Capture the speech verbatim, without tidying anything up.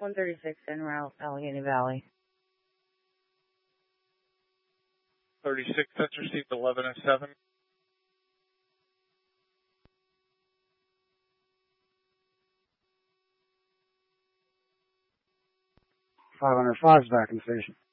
one thirty-six en route, Allegheny Valley. thirty-six, that's received eleven oh seven. five hundred five is back in the station.